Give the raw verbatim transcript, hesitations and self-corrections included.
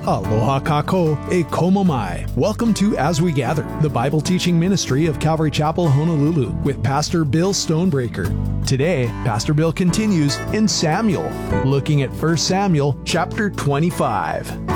Aloha kako e komo mai. Welcome to As We Gather, the Bible teaching ministry of Calvary Chapel, Honolulu, with Pastor Bill Stonebreaker. Today, Pastor Bill continues in Samuel, looking at First Samuel chapter twenty-five.